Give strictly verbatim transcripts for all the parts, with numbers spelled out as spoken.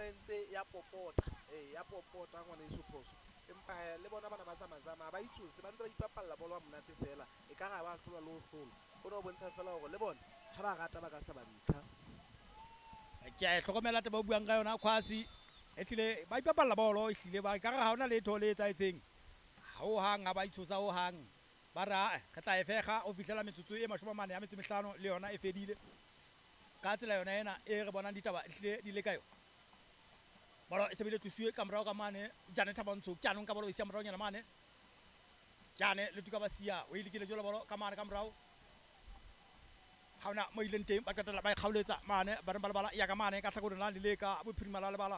entse ya popota eh ya popota ngwana iso phoso empa le bona bana ba tsamazama ba itsose ba ntse ba ipapalla bolo wa monate fela e ka ga ba hlola le ho hlola o no bontsha fela hore le bona ha ba rata ba ka sa ba ntlha ke a hlokomela taba o buang ka yona Khwasi e tlile ba ipapalla bolo e hlile ba ka re ha ona letho le etsaetseng ha o hang ha ba itshosa ho hang ba ra ka tla e fega o fihlela metsotso e mashome mane ya metso mehlano le yona e fedile ka tsela yona ena e re bonang ditaba hlile di le ka yona bolo e sebile tsusuwe ka morao ka mane Jane Thabantso ke anong ka bolo e sia morao nyana mane Jane le tuka ba sia o ilikile jola bolo ka mane ka morao hauna mo ileng teng ba katela ba e kgauletsa mane ba re balabala ya ka mane ka hlakoreng la le ka bophirima la lebala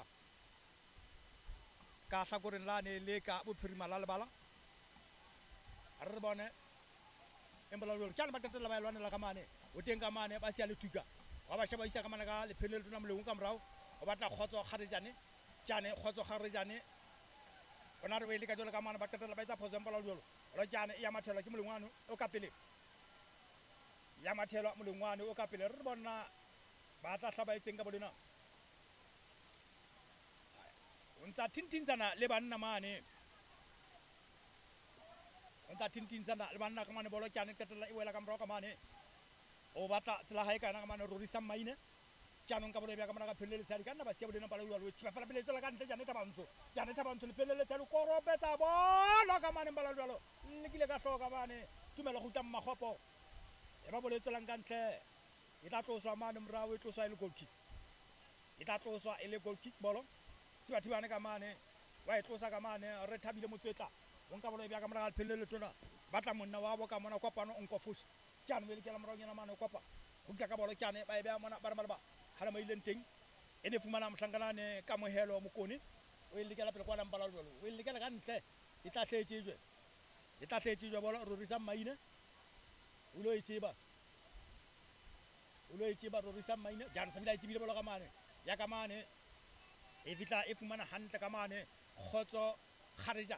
ka hlakoreng la ne le ka bophirima la lebala re bone embola lo ke ba katela ba lwana la ka mane o teng ka mane ba sia le tuka wa ba sheba isa ka mane ka le phelele tona moleng ka morao o batla khotso kharejane Jane khotso kharejane ona re ile ka jola ka mane ba katela ba etsa phoso embola lo lo Jane ya mathela ke molengwane o ka pele ya mathelo molengwane o ka pele re bona ba tla hlaba etseng ka bolena o ntsa tintintsana le banna mane o ntsa tintintsana le banna ka mane bolo Jane katela e wela ka morao ka mane o batla tsela hae kana ka mane Rorisa Maine Janong ka bolo bya ka mona ka phelele tsadi kana ba sia bolena pala lo tshaba fela pele tsela ka ntle Jane Thabantso Jane Thabantso le phelele tsalo korobetsa bolo ka mane bala jalo le kile ka hloka bane tumela go tsamma magopo e ba bole tsela ka ntle e tla tloswa mane morao e tloswa ile goal kick e tla tloswa ile goal kick bolo sibathi bane ka mane wa e tlosa ka mane re thabile motswetla o nka bolo bya ka mona ka phelele tsona batla monna wa bo ka mona kopano o nko fush Jane le kela morao nyana mane kopa go tla ka bolo Jane ba e bya mona ba re ba hala mo ileng teng ene fumana mhlangana ka mohelo mokone o ile kela pele kwa la mbala jolo o ile kela ka ntle e tla hletsejwe e tla hletsejwe bolo Rorisa Maine o lo itseba o lo itseba Rorisa Maine Jane sa bila itsebile bolo ka mane ya ka mane e fitla e fumana hantle ka mane khotso khareja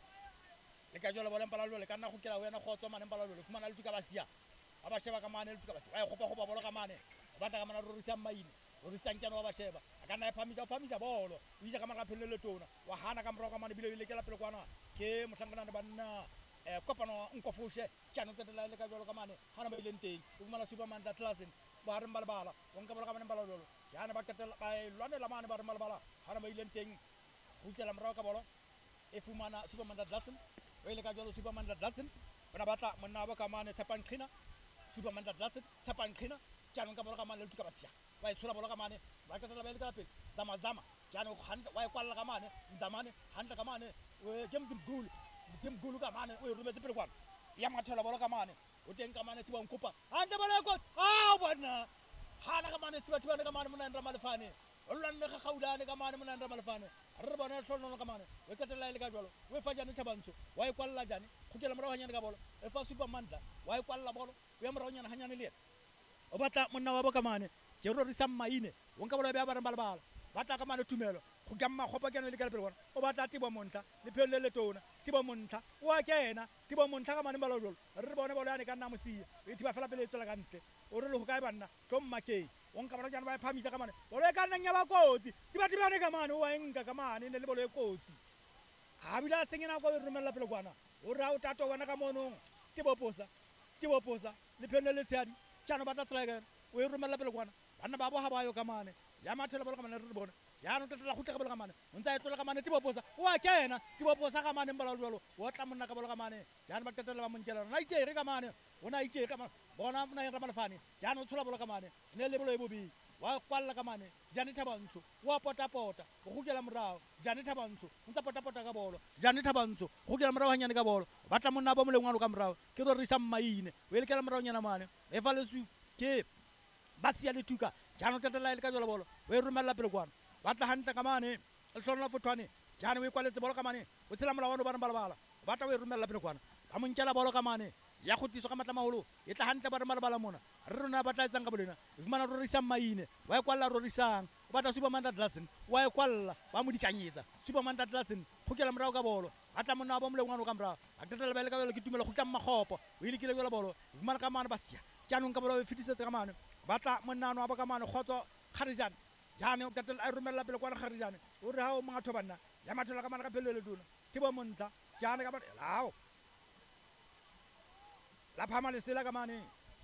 le ka jola bolo mbala jolo le kana go kela wena khotso mane mbala jolo fumana le tuka ba sia ba ba sheba ka mane le tuka ba sia wa go gopa bolo ka mane ba ta ka mana Rorisa Maine Rorisa nkana wa ba sheba akana e phamisa phamisa bolo o isa ka mara phelele tona wa hana ka morao ka mane bile ile kela pele kwana ke mohlangana ne banna eh kopano nko fushe tjano tetela le ka jolo ka mane hana ba ile nteng o fumana Superman da Klasen ba re mbalabala o nka bolo ka mane mbalabala yana ba tetela ba lwane la mane ba re mbalabala hana ba ile nteng go tlela morao ka bolo e fumana Superman da Klasen o ile ka jolo Superman da Klasen bana batla monna ba ka mane Tshepang Qhina Superman da Klasen Tshepang Qhina Jane ka bolo ka mane le tuka ba sia wa itshola bolo ka mane ba ka tla ba ile ka pele zama zama Jane go khanda wa kwalla ka mane ndamane handa ka mane we game goal game goal ka mane o rumetse pele kwana ya mathola bolo ka mane o teng ka mane tiba nkopa handa bolo ko a bona hana ka mane tiba tiba ka mane mona ndra malefane o lwanne ga gaulane ka mane mona ndra malefane re bona tlhono ka mane we ka tla ile ka jolo we fa Jane Thabantso wa kwalla Jane go kela morao hanyane ka bolo e fa Superman da wa kwalla bolo o ya morao nyana hanyane le o batla monna wa bo ka mane ke Rorisa Maine o nka bolo bya ba re balabala batla ka mane Tumelo go gamma gopa kene le ka pele bona o batla Tibo Montla le phelele tona Tibo Montla wa kena Tibo Montla ka mane balolo re bone bolo ya ne ka nna mosia e thiba fela pele tsela ka ntle o re le go kae banna Tommakei o nka bolo jana ba phamisa ka mane bolo e ka nna nya ba kotsi tiba tiba ne ka mane o wa enka ka mane ne le bolo e kotsi ha bila sengena go romella pele kwana o ra o tato wana ka monong Tibo Posa Tibo Posa le phelele tsadi Jana ba tla tsela o e romella pele kwana banna ba bo ha ba yo ka mane ya mathela bolo ka mane re bona ya no tla go tla ka bolo ka mane o ntsa e tlola ka mane Tibo Posa wa kena Tibo Posa ka mane mbala jolo o tla monna ka bolo ka mane ya ba tetela ba montjela na itse re ka mane o na itse ka mane bona mona ya malefane ya no tshola bolo ka mane ne le bolo e bobi wa kwalla ka mane Jane Thabantso wa pota pota go gukela morao Jane Thabantso o ntsa pota pota ka bolo Jane Thabantso go gukela morao hanyane ka bolo batla monna ba molengwana ka morao ke Rorisa Maine o ile kela morao nyana mane e fa le su ke ba sia le tuka Jane tetela ile ka jola bolo o e romella pele kwana batla hantle ka mane le tlhola fotwane Jane o e kwaletse bolo ka mane o tshela molawano ba re balabala batla o e romella pele kwana ba montjela bolo ka mane ya go tiso ka matla maholo e tla hantle ba re malabala mona re rona ba tla etsang ka bolena e fumana Rorisa Maine wa e kwalla Rorisang o batla Superman da Klasen wa e kwalla ba mo dikanyetsa Superman da Klasen go kela morao ka bolo batla monna ba molengwana ka morao a tetela ba ile ka bolo ke Tumelo go tla magopo o ile kile jola bolo e fumana ka mane ba sia Janong ka bolo e fitisetsa ka mane batla monnano wa ba ka mane khotso Kharejane jane o katela a romella pele kwa gare jane o re ha o mga thobanna ya mathola ka mana ka phelele duna tibo monta jane ka ba lao la phama le sela ka mane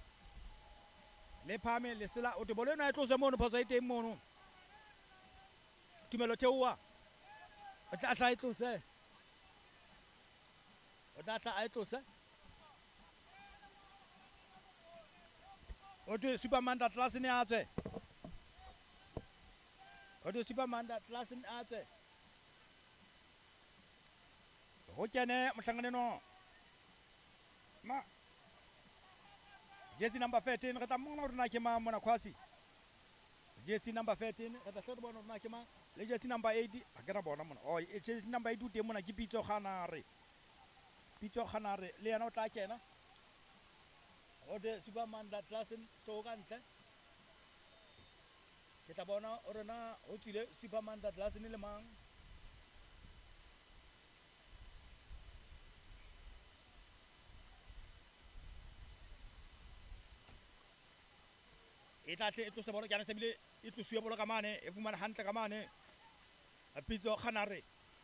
le phame le sela o te bole na e tlose mono phosa e teng mono tumelo theoa o tla tla e tlose o tla tla e tlose o te Superman da tlase ne a tswe o te Superman da tlase ne a tswe go kene motlhanganeno ma jersey number thirteen re tla mona rona ke ma mona khwasi jersey number thirteen re tla hle bona rona ke ma le jersey number eight a ke ra bona mona o jersey number eight o teng mona ke Pitso Kganare Pitso Kganare le yana o tla kena o de Superman da klasen to ka ntle ke tla bona o rona o tsile Superman da klasen le mang e tla tle e tlose bolo ke ana se bile e tlosiwe bolo ka mane e fumana hantle ka mane Pitso Kganare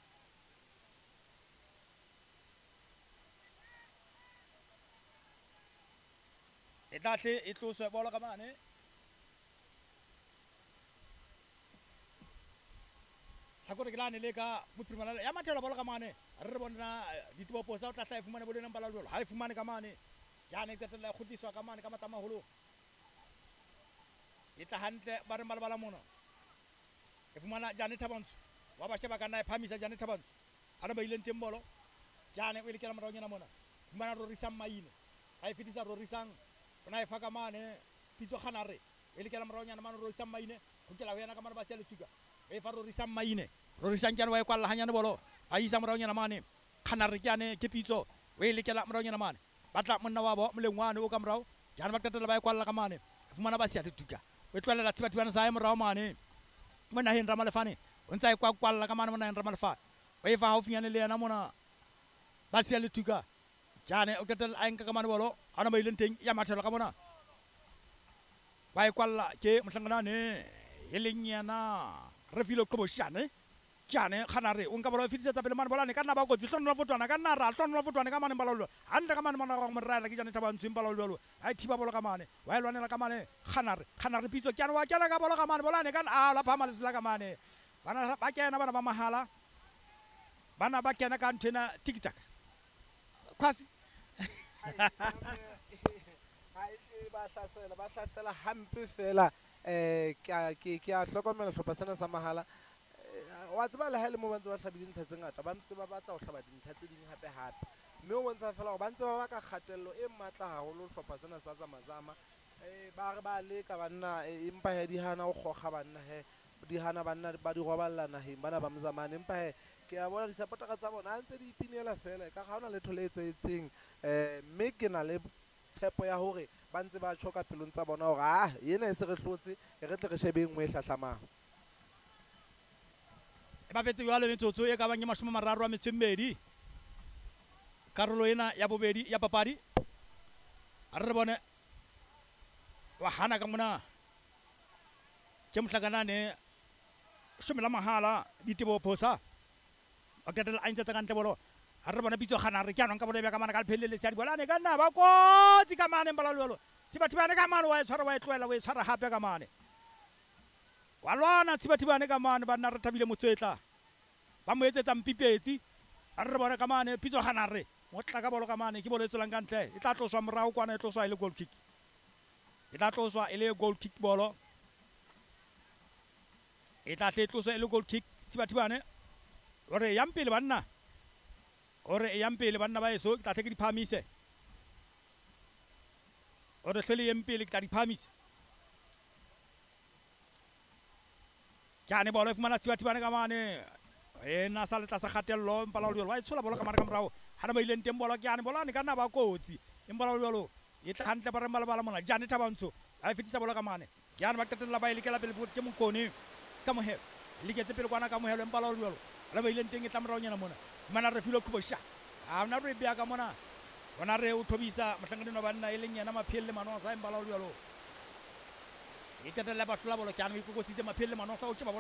e tla tle e tlose bolo ka mane tlhakore ke lane le ka bophirima ya mathela bolo ka mane re re bona ditiboposa o tla tla e fumane bolo nang balalolo ha e fumane ka mane jane e qetella e kgutliswa ka mane ka matamaholo e tla hantle ba re malabala mona e fumana Jane Thabantsho wa ba sheba kana e phamisa Jane Thabantsho ana ba ileng teng bolo jane o ile ke la morao nyana mona fumana Rorisang Maine ha e fetisa Rorisang ona e faka mane Pitso Kganare ile ke la morao nyana mane Rorisang Maine go kela ho yana ka mane ba se le tuka e fa Rorisang Maine Rorisang jane wa e kwalla hanyane bolo a isa morao nyana mane Kganare jane ke Pitso o ile ke la morao nyana mane batla monna wa bo molengwane o ka morao jane ba qetela ba e kwalla ka mane fumana ba se le tuka o tlolela thibathibana sa e morao mane mona hen Ramalefane o ntse e kwa kwalla ka mane mona hen Ramalefane o e fa haufinyane le yana mona ba se le tuka jane o qetela a enka ka mane bolo ana ba ileng teng ya mathelo ka mona ba e kwalla ke mohlangana e leng yana Refilwe Qoboshane jane Kganare o nka bolo fitisetsa pele mane bolane ka nna ba kotsi hlonno fotwana ka nna ra hlonno fotwana ka mane balolo hantle ka mane mona ga mo raela ke Jane Thabantsho balolo a thiba bolo ka mane wa e lwanela ka mane Kganare Kganare Pitso jane wa kela ka bolo ka mane bolane ka a la phama le sela ka mane bana ba kena bana ba mahala bana ba kena ka nthena tiktak khwasi ha e ba hlasela ba hlasela hampe fela eh ke ke a hlokomela hlopha sena sa mahala wa tseba le ha le mo ba ntse ba hlabile dintlha tse ngata ba ntse ba batla ho hlaba dintlha tse ding hape hape mme o bontsha fela hore ba ntse ba ba ka kgatello e matla haholo hlopha sena sa Zamazama eh ba re ba le ka banna empa he di hana ho khokga banna he di hana banna ba di roballa naheng bana ba Mzamane empa he ke a bona di-supportera tsa bona a ntse di ipinela fela ka ga hona letho le etsaetseng eh mme ke na le tshepo ya hore ba ntse ba tshoka pelong tsa bona hore ah ena e se re hlotse e re tle re shebe engwe e hlahlamang e ba fetse jwale metsotso e ka bang mashome mararo a metso e mmedi karolo ena ya bobedi ya papadi a re bone wa hana ka mona ke mohlakanane shome la mahala ditibophosa a ketela a ntse ka ntle bolo a re bona Pitso Kganare ke anong ka bolo e ka mana ka lephelele tsa dibolane ka nna ba kotsi ka mane balalolo thibathibane ka mane wa e tshwara wa e tloela wa e tshwara hape ka mane wa lwana thibathibane ka mane ba nna re thabile motsetla ba mo etsetsa mpipetsi a re bona ka mane Pitso Kganare mo tla ka bolo ka mane ke bolo e tswelang ka ntle e tla tloswa morao kwana e tloswa e le goal kick e tla tloswa e le goal kick bolo e tla tle tloswa e le goal kick thibathibane ore yang pele banna ore yang pele banna ba eso ke tla tle ke di phamise ore hlele yang pele ke tla di phamise jane bolo e fumana thibathibane ka mane e na sa le tla sa khatello mpalaolo wa e tshola bolo ka mane ka morao hana ba ileng teng bolo ke jane bolane ka nna ba kotsi mpalaolo e tla hantle ba re malabala mona Jane Thabantsho a fetisa bolo ka mane jane ba qetella ba ile ke la pele ke mokone ka mohelo le ke tsepele kwana ka mohelo mpalaolo la ba ileng teng e tla morao nyana mona mana Refilwe Qoboshane a ona re bea ka mona ona re o thobisa mohlangane no banna e leng yena maphelle mano sa embalaolo e qetella ba hlola bolo ke ana o ikokositse maphele le manosa o tsheba bolo